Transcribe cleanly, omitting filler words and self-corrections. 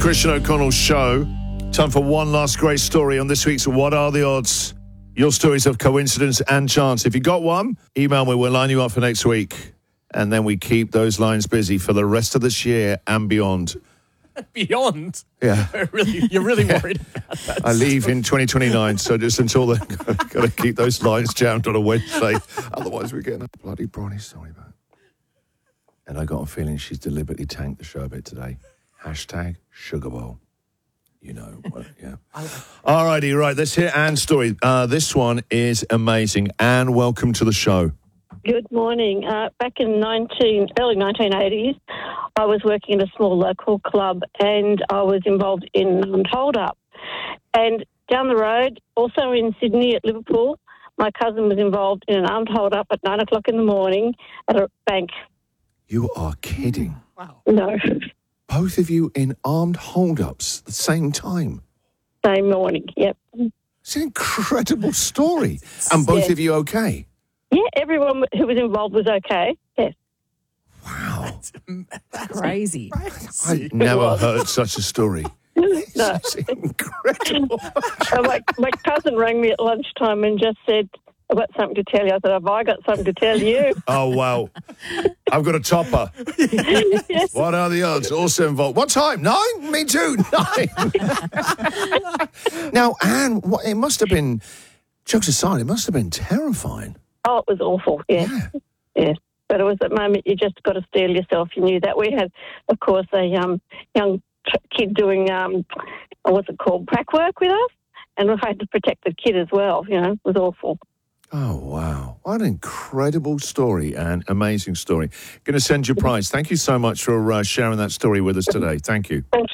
Christian O'Connell's show. Time for one last great story on this week's What Are the Odds? Your stories of coincidence and chance. If you got one, email me. We'll line you up for next week. And then we keep those lines busy for the rest of this year and beyond. Beyond? Yeah. You're really worried about that. I leave in 2029, so just until then, got to keep those lines jammed on a Wednesday. Otherwise, we're getting a bloody brawny story back. And I got a feeling she's deliberately tanked the show a bit today. Hashtag Sugar Bowl. You know, yeah. All righty, right. Let's hear Anne's story. This one is amazing. Anne, welcome to the show. Good morning. Back in early 1980s, I was working in a small local club and I was involved in an armed hold-up. And down the road, also in Sydney at Liverpool, my cousin was involved in an armed hold-up at 9 o'clock in the morning at a bank. You are kidding. Wow. No, Both of you in armed hold-ups at the same time. same morning, yep. It's an incredible story. And both Yeah. of you okay? Yeah, everyone who was involved was okay, yes. Wow. Crazy. I've never heard such a story. No. It's incredible. My cousin rang me at lunchtime and just said, I've got something to tell you. I said, have I got something to tell you? Oh, wow. I've got a topper. Yes. What are the odds? Also involved. What time? 9? Me too. 9. Now, Anne, it must have been, jokes aside, it must have been terrifying. Oh, it was awful, yeah. Yes. But it was that moment you just got to steel yourself. You knew that. We had, of course, a young kid doing, what's it called, prac work with us. And we had to protect the kid as well, you know. It was awful. Oh, wow. What an incredible story, Anne. Amazing story. Going to send you a prize. Thank you so much for sharing that story with us today. Thank you. Thank